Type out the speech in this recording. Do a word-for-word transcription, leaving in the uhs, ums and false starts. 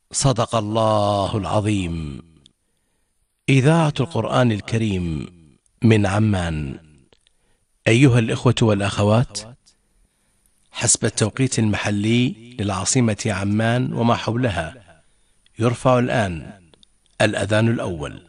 صدق الله العظيم. إذاعة القرآن الكريم من عمان. أيها الإخوة والأخوات، حسب التوقيت المحلي للعاصمة عمان وما حولها، يرفع الآن الأذان الأول.